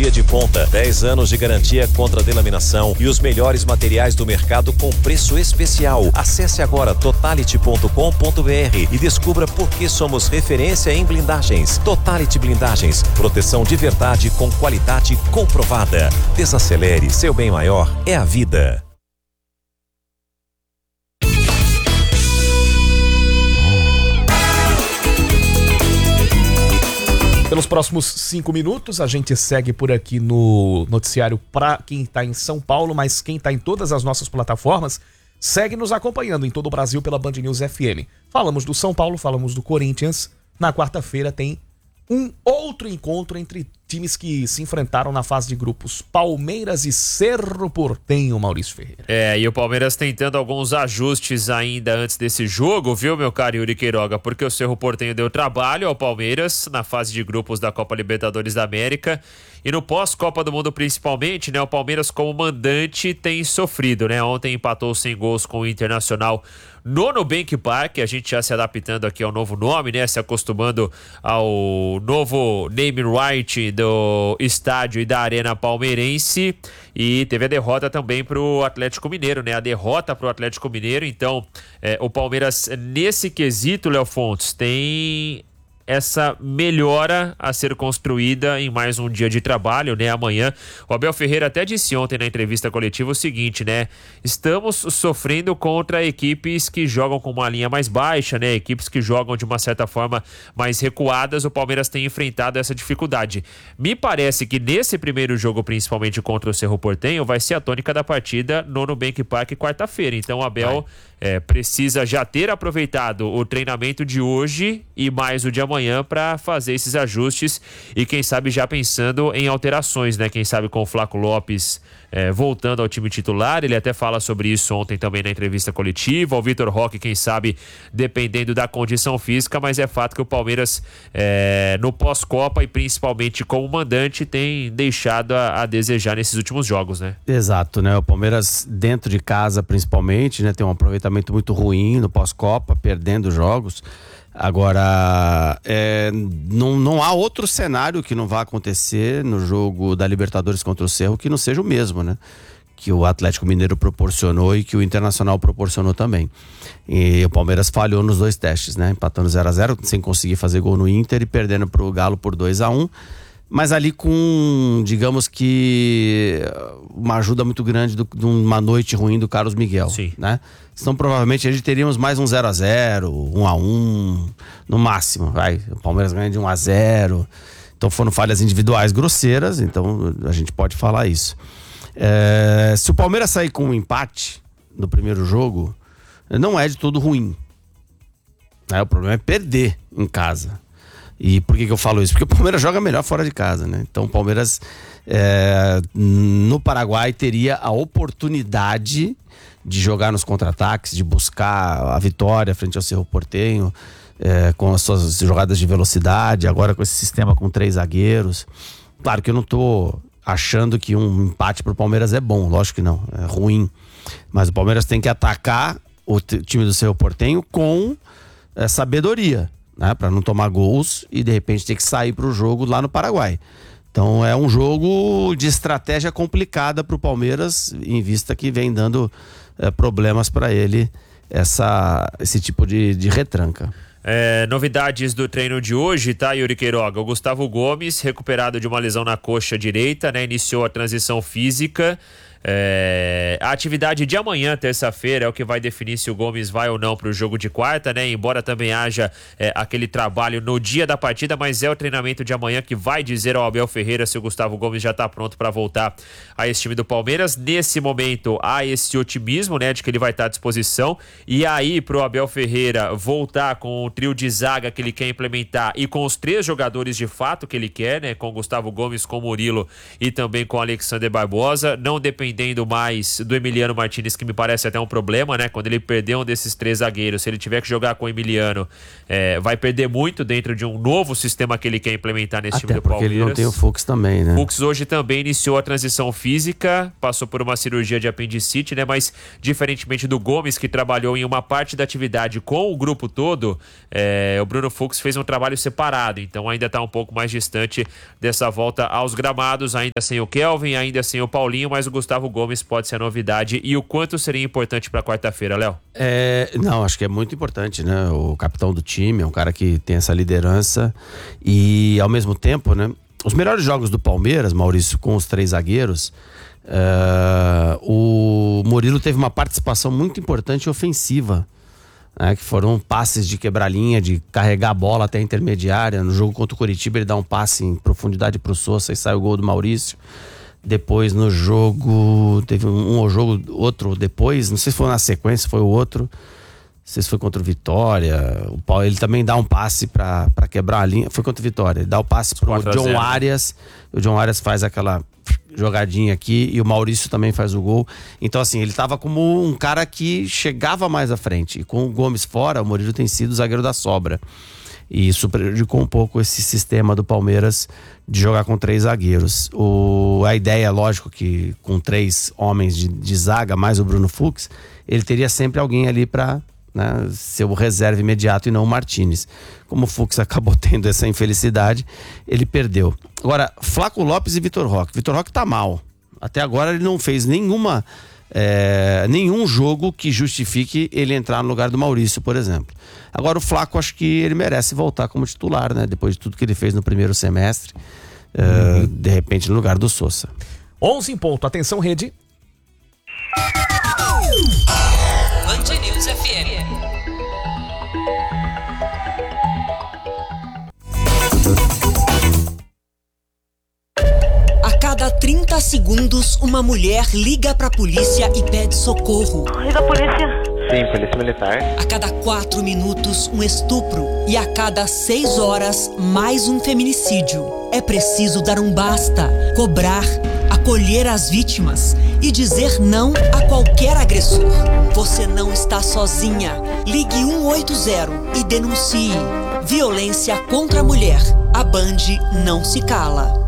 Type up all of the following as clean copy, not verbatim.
tecnologia de ponta, 10 anos de garantia contra delaminação e os melhores materiais do mercado com preço especial. Acesse agora totality.com.br e descubra por que somos referência em blindagens. Totality Blindagens, proteção de verdade com qualidade comprovada. Desacelere, seu bem maior é a vida. Pelos próximos 5 minutos, a gente segue por aqui no noticiário para quem está em São Paulo, mas quem está em todas as nossas plataformas, segue nos acompanhando em todo o Brasil pela Band News FM. Falamos do São Paulo, falamos do Corinthians. Na quarta-feira tem um outro encontro entre times que se enfrentaram na fase de grupos, Palmeiras e Cerro Porteño, Maurício Ferreira. E o Palmeiras tentando alguns ajustes ainda antes desse jogo, viu, meu caro Yuri Queiroga? Porque o Cerro Porteño deu trabalho ao Palmeiras na fase de grupos da Copa Libertadores da América. E no pós-Copa do Mundo, principalmente, né? O Palmeiras, como mandante, tem sofrido, né? Ontem empatou sem gols com o Internacional no Nubank Park. A gente já se adaptando aqui ao novo nome, né? Se acostumando ao novo name right do estádio e da arena palmeirense. E teve a derrota também pro Atlético Mineiro, né? A derrota pro Atlético Mineiro. Então, o Palmeiras, nesse quesito, Léo Fontes, tem essa melhora a ser construída em mais um dia de trabalho, né? Amanhã, o Abel Ferreira até disse ontem na entrevista coletiva o seguinte, né? Estamos sofrendo contra equipes que jogam com uma linha mais baixa, né? Equipes que jogam de uma certa forma mais recuadas. O Palmeiras tem enfrentado essa dificuldade. Me parece que nesse primeiro jogo, principalmente contra o Cerro Porteño, vai ser a tônica da partida no Nubank Park quarta-feira. Então o Abel precisa já ter aproveitado o treinamento de hoje e mais o de amanhã para fazer esses ajustes e quem sabe já pensando em alterações, né? Quem sabe com o Flaco Lopes voltando ao time titular, ele até fala sobre isso ontem também na entrevista coletiva, o Vitor Roque, quem sabe dependendo da condição física, mas é fato que o Palmeiras no pós-Copa e principalmente como mandante tem deixado a desejar nesses últimos jogos, né? Exato, né? O Palmeiras dentro de casa principalmente, né? Tem um aproveitamento muito ruim no pós-Copa, perdendo jogos. Agora, não há outro cenário que não vá acontecer no jogo da Libertadores contra o Cerro que não seja o mesmo, né? Que o Atlético Mineiro proporcionou e que o Internacional proporcionou também. E o Palmeiras falhou nos dois testes, né? Empatando 0-0, sem conseguir fazer gol no Inter e perdendo pro Galo por 2-1. Mas ali com, digamos que, uma ajuda muito grande de uma noite ruim do Carlos Miguel. Sim. Né? Então provavelmente a gente teríamos mais um 0-0, 1-1, no máximo. O Palmeiras ganha de 1-0. Então foram falhas individuais grosseiras, então a gente pode falar isso. Se o Palmeiras sair com um empate no primeiro jogo, não é de todo ruim. O problema é perder em casa. E por que eu falo isso? Porque o Palmeiras joga melhor fora de casa, né? Então o Palmeiras no Paraguai teria a oportunidade de jogar nos contra-ataques, de buscar a vitória frente ao Cerro Porteño, com as suas jogadas de velocidade, agora com esse sistema com 3 zagueiros. Claro que eu não tô achando que um empate pro Palmeiras é bom, lógico que não, é ruim. Mas o Palmeiras tem que atacar o time do Cerro Porteño com sabedoria, né, para não tomar gols e de repente ter que sair pro jogo lá no Paraguai. Então é um jogo de estratégia complicada pro Palmeiras, em vista que vem dando problemas para ele esse tipo de retranca. Novidades do treino de hoje, tá, Yuri Queiroga? O Gustavo Gomes, recuperado de uma lesão na coxa direita, né, iniciou a transição física. A atividade de amanhã, terça-feira, é o que vai definir se o Gomes vai ou não para o jogo de quarta, né? Embora também haja aquele trabalho no dia da partida, mas é o treinamento de amanhã que vai dizer ao Abel Ferreira se o Gustavo Gomes já está pronto para voltar a esse time do Palmeiras. Nesse momento há esse otimismo, né, de que ele vai estar à disposição, e aí pro Abel Ferreira voltar com o trio de zaga que ele quer implementar e com os 3 jogadores de fato que ele quer, né, com o Gustavo Gomes, com o Murilo e também com o Alexander Barbosa, não depende dependendo mais do Emiliano Martinez, que me parece até um problema, né? Quando ele perder um desses 3 zagueiros, se ele tiver que jogar com o Emiliano, vai perder muito dentro de um novo sistema que ele quer implementar nesse time do Palmeiras. Porque ele não tem o Fux também, né? O Fux hoje também iniciou a transição física, passou por uma cirurgia de apendicite, né? Mas diferentemente do Gomes, que trabalhou em uma parte da atividade com o grupo todo, o Bruno Fux fez um trabalho separado, então ainda está um pouco mais distante dessa volta aos gramados, ainda sem o Kelvin, ainda sem o Paulinho, mas o Gustavo Gomes pode ser a novidade. E o quanto seria importante para quarta-feira, Léo? Não, acho que é muito importante, né? O capitão do time é um cara que tem essa liderança e, ao mesmo tempo, né? Os melhores jogos do Palmeiras, Maurício, com os 3 zagueiros, o Murilo teve uma participação muito importante ofensiva, né? Que foram passes de quebrar linha, de carregar a bola até a intermediária. No jogo contra o Coritiba, ele dá um passe em profundidade pro Sousa e sai o gol do Maurício. Depois no jogo, teve outro depois, não sei se foi na sequência, foi o outro, não sei se foi contra o Vitória. O Paulo, ele também dá um passe pra quebrar a linha, foi contra o Vitória, ele dá o passe pro John Arias, o John Arias faz aquela jogadinha aqui e o Maurício também faz o gol. Então assim, ele tava como um cara que chegava mais à frente, e com o Gomes fora, o Murilo tem sido o zagueiro da sobra. E isso prejudicou um pouco esse sistema do Palmeiras de jogar com 3 zagueiros. A ideia, lógico, que com 3 homens de zaga, mais o Bruno Fux, ele teria sempre alguém ali para, né, ser o reserva imediato e não o Martinez. Como o Fux acabou tendo essa infelicidade, ele perdeu. Agora, Flaco Lopes e Vitor Roque. Vitor Roque tá mal. Até agora ele não fez nenhum jogo que justifique ele entrar no lugar do Maurício, por exemplo. Agora o Flaco, acho que ele merece voltar como titular, né? Depois de tudo que ele fez no primeiro semestre, de repente no lugar do Sousa. 11 em ponto, atenção rede. Band News FM. A cada 30 segundos, uma mulher liga pra polícia e pede socorro. Liga a polícia. Sim, polícia militar. A cada 4 minutos, um estupro. E a cada 6 horas, mais um feminicídio. É preciso dar um basta, cobrar, acolher as vítimas e dizer não a qualquer agressor. Você não está sozinha. Ligue 180 e denuncie. Violência contra a mulher. A Band não se cala.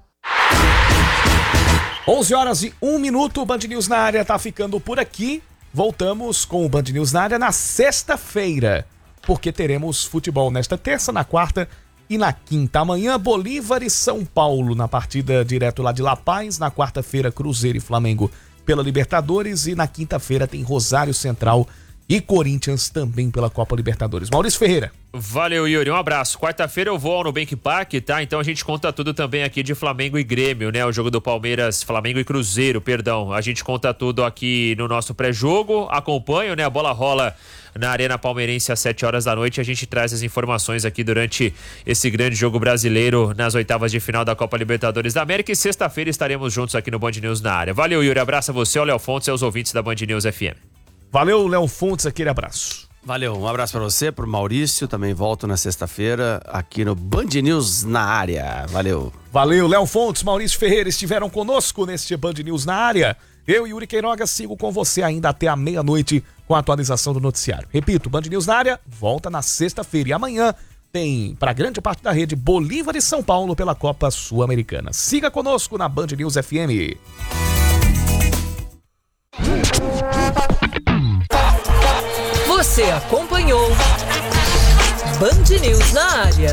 11 horas e 1 minuto, o Band News na área tá ficando por aqui. Voltamos com o Band News na área na sexta-feira, porque teremos futebol nesta terça, na quarta e na quinta. Amanhã, Bolívar e São Paulo na partida direto lá de La Paz. Na quarta-feira, Cruzeiro e Flamengo pela Libertadores. E na quinta-feira tem Rosário Central e Corinthians também pela Copa Libertadores. Maurício Ferreira. Valeu, Yuri. Um abraço. Quarta-feira eu vou ao Nubank Park, tá? Então a gente conta tudo também aqui de Flamengo e Grêmio, né? O jogo do Palmeiras, Flamengo e Cruzeiro, perdão. A gente conta tudo aqui no nosso pré-jogo. Acompanho, né? A bola rola na Arena Palmeirense às 7 horas da noite. A gente traz as informações aqui durante esse grande jogo brasileiro nas oitavas de final da Copa Libertadores da América. E sexta-feira estaremos juntos aqui no Band News na área. Valeu, Yuri. Abraço a você, ao Léo Fontes e aos ouvintes da Band News FM. Valeu, Léo Fontes, aquele abraço. Valeu, um abraço pra você, pro Maurício, também volto na sexta-feira aqui no Band News na área. Valeu. Valeu, Léo Fontes, Maurício Ferreira estiveram conosco neste Band News na área. Eu e Yuri Queiroga sigo com você ainda até a meia-noite com a atualização do noticiário. Repito, Band News na área volta na sexta-feira e amanhã tem, para grande parte da rede, Bolívar e São Paulo pela Copa Sul-Americana. Siga conosco na Band News FM. Você acompanhou Band News na área.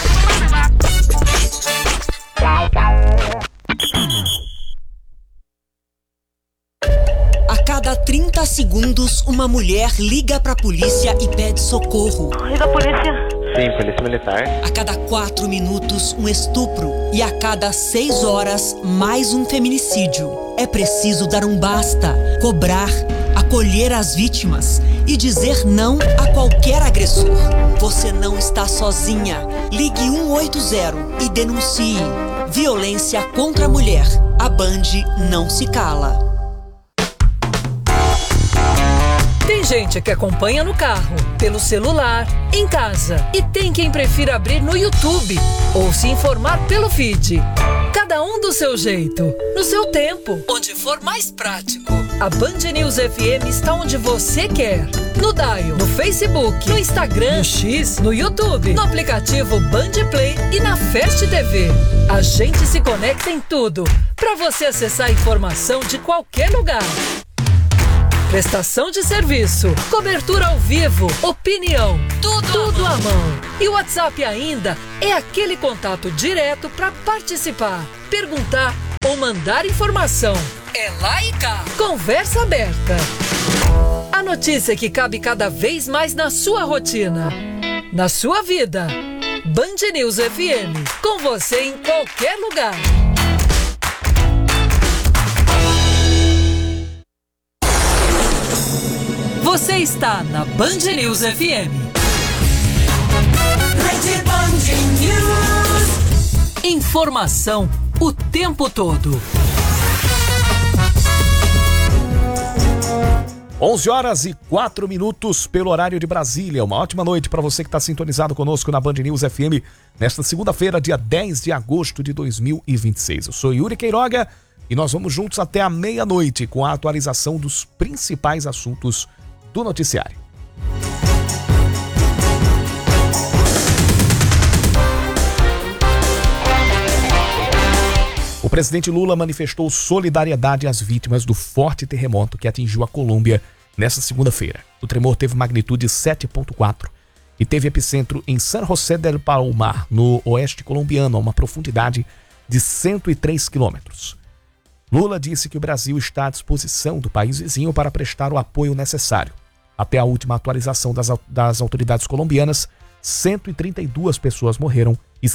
A cada 30 segundos, uma mulher liga pra polícia e pede socorro. Liga a polícia. Sim, polícia militar. A cada 4 minutos, um estupro. E a cada 6 horas, mais um feminicídio. É preciso dar um basta, cobrar, acolher as vítimas e dizer não a qualquer agressor. Você não está sozinha. Ligue 180 e denuncie. Violência contra a mulher. A Band não se cala. gente que acompanha no carro, pelo celular, em casa. E tem quem prefira abrir no YouTube ou se informar pelo feed. Cada um do seu jeito, no seu tempo, onde for mais prático. A Band News FM está onde você quer. No Dial, no Facebook, no Instagram, no X, no YouTube, no aplicativo Band Play e na Fast TV. A gente se conecta em tudo, para você acessar a informação de qualquer lugar. Prestação de serviço, cobertura ao vivo, opinião, tudo à mão. E o WhatsApp ainda é aquele contato direto para participar, perguntar ou mandar informação. É lá e cá. Conversa aberta. A notícia que cabe cada vez mais na sua rotina, na sua vida. Band News FM, com você em qualquer lugar. Você está na Band News FM. Rede Band News. Informação o tempo todo. 11h04 pelo horário de Brasília. Uma ótima noite para você que está sintonizado conosco na Band News FM nesta segunda-feira, dia 10 de agosto de 2026. Eu sou Yuri Queiroga e nós vamos juntos até a meia-noite com a atualização dos principais assuntos do noticiário. O presidente Lula manifestou solidariedade às vítimas do forte terremoto que atingiu a Colômbia nesta segunda-feira. O tremor teve magnitude 7,4 e teve epicentro em San José del Palmar, no oeste colombiano, a uma profundidade de 103 quilômetros. Lula disse que o Brasil está à disposição do país vizinho para prestar o apoio necessário. Até a última atualização das autoridades colombianas, 132 pessoas morreram e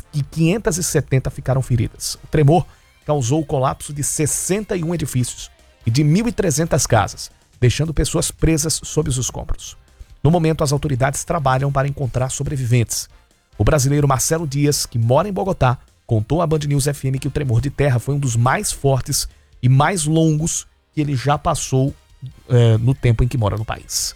570 ficaram feridas. O tremor causou o colapso de 61 edifícios e de 1.300 casas, deixando pessoas presas sob os escombros. No momento, as autoridades trabalham para encontrar sobreviventes. O brasileiro Marcelo Dias, que mora em Bogotá, contou à Band News FM que o tremor de terra foi um dos mais fortes e mais longos que ele já passou no tempo em que mora no país.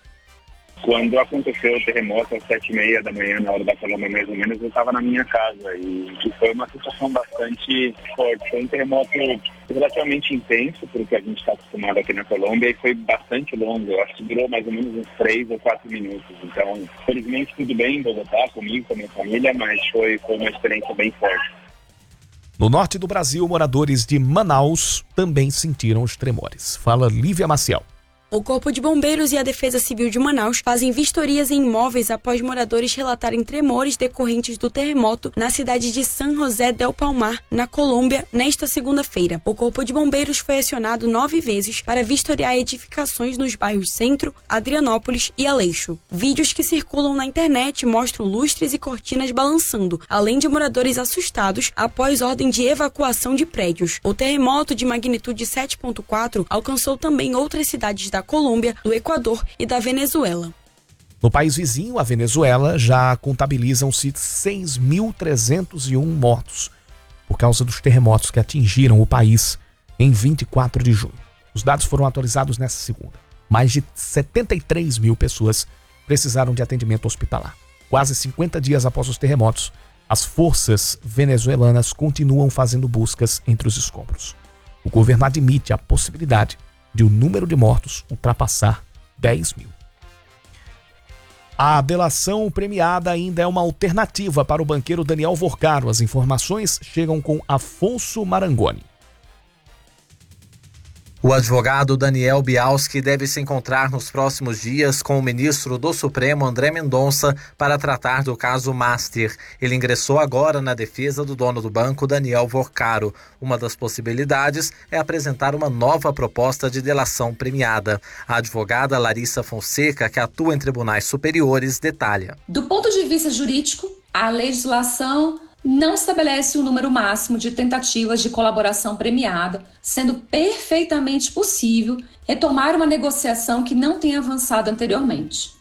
Quando aconteceu o terremoto às 7h30 da manhã, na hora da Colômbia mais ou menos, eu estava na minha casa e foi uma situação bastante forte. Foi um terremoto relativamente intenso, porque a gente está acostumado aqui na Colômbia, e foi bastante longo. Eu acho que durou mais ou menos uns 3 ou 4 minutos. Então, felizmente tudo bem em Bogotá, comigo, com a minha família, mas foi uma experiência bem forte. No norte do Brasil, moradores de Manaus também sentiram os tremores. Fala Lívia Maciel. O Corpo de Bombeiros e a Defesa Civil de Manaus fazem vistorias em imóveis após moradores relatarem tremores decorrentes do terremoto na cidade de San José del Palmar, na Colômbia, nesta segunda-feira. O Corpo de Bombeiros foi acionado 9 vezes para vistoriar edificações nos bairros Centro, Adrianópolis e Aleixo. Vídeos que circulam na internet mostram lustres e cortinas balançando, além de moradores assustados após ordem de evacuação de prédios. O terremoto de magnitude 7,4 alcançou também outras cidades da Colômbia, do Equador e da Venezuela. No país vizinho, a Venezuela, já contabilizam-se 6.301 mortos por causa dos terremotos que atingiram o país em 24 de junho. Os dados foram atualizados nesta segunda. Mais de 73 mil pessoas precisaram de atendimento hospitalar. Quase 50 dias após os terremotos, as forças venezuelanas continuam fazendo buscas entre os escombros. O governo admite a possibilidade de o número de mortos ultrapassar 10 mil. A delação premiada ainda é uma alternativa para o banqueiro Daniel Vorcaro. As informações chegam com Afonso Marangoni. O advogado Daniel Bialski deve se encontrar nos próximos dias com o ministro do Supremo André Mendonça para tratar do caso Master. Ele ingressou agora na defesa do dono do banco Daniel Vorcaro. Uma das possibilidades é apresentar uma nova proposta de delação premiada. A advogada Larissa Fonseca, que atua em tribunais superiores, detalha. Do ponto de vista jurídico, a legislação não estabelece um número máximo de tentativas de colaboração premiada, sendo perfeitamente possível retomar uma negociação que não tenha avançado anteriormente.